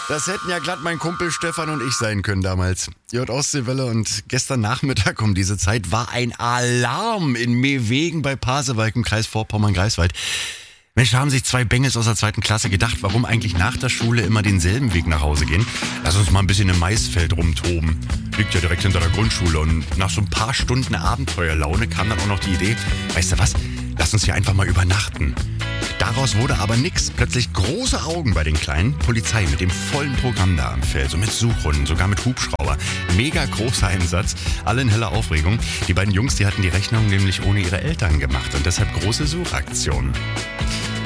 Das hätten ja glatt mein Kumpel Stefan und ich sein können damals. J. Ostseewelle und gestern Nachmittag um diese Zeit war ein Alarm in Meewegen bei Pasewalk im Kreis Vorpommern-Greifswald. Mensch, da haben sich zwei Bengels aus der 2. Klasse gedacht, warum eigentlich nach der Schule immer denselben Weg nach Hause gehen. Lass uns mal ein bisschen im Maisfeld rumtoben. Liegt ja direkt hinter der Grundschule und nach so ein paar Stunden Abenteuerlaune kam dann auch noch die Idee, weißt du was, lass uns hier einfach mal übernachten. Daraus wurde aber nix. Plötzlich große Augen bei den Kleinen. Polizei mit dem vollen Programm da am Feld. So mit Suchhunden, sogar mit Hubschrauber. Mega großer Einsatz. Alle in heller Aufregung. Die beiden Jungs, die hatten die Rechnung nämlich ohne ihre Eltern gemacht. Und deshalb große Suchaktion.